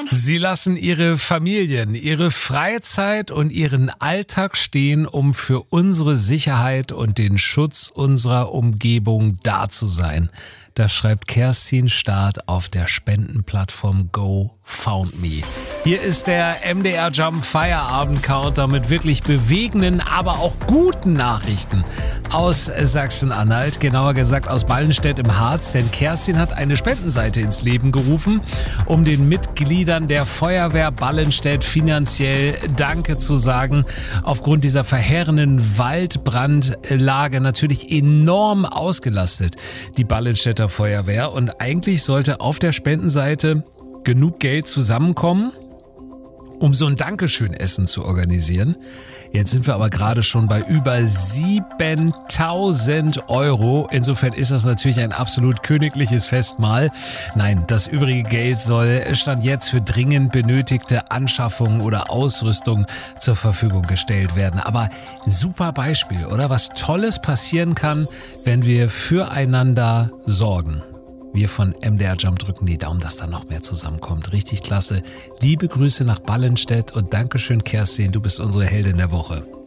Sie lassen Ihre Familien, Ihre Freizeit und Ihren Alltag stehen, um für unsere Sicherheit und den Schutz unserer Umgebung da zu sein. Das schreibt Kerstin Staat auf der Spendenplattform GoFundMe. Hier ist der MDR Jump Feierabend-Counter mit wirklich bewegenden, aber auch guten Nachrichten aus Sachsen-Anhalt, genauer gesagt aus Ballenstedt im Harz, denn Kerstin hat eine Spendenseite ins Leben gerufen, um den Mitgliedern der Feuerwehr Ballenstedt finanziell Danke zu sagen. Aufgrund dieser verheerenden Waldbrandlage natürlich enorm ausgelastet, die Ballenstädter Feuerwehr, und eigentlich sollte auf der Spendenseite genug Geld zusammenkommen, um so ein Dankeschön-Essen zu organisieren. Jetzt sind wir aber gerade schon bei über 7.000 Euro. Insofern ist das natürlich ein absolut königliches Festmahl. Nein, das übrige Geld soll Stand jetzt für dringend benötigte Anschaffungen oder Ausrüstung zur Verfügung gestellt werden. Aber super Beispiel, oder? Was Tolles passieren kann, wenn wir füreinander sorgen. Wir von MDR Jump drücken die Daumen, dass da noch mehr zusammenkommt. Richtig klasse. Liebe Grüße nach Ballenstedt und Dankeschön, Kerstin, du bist unsere Heldin der Woche.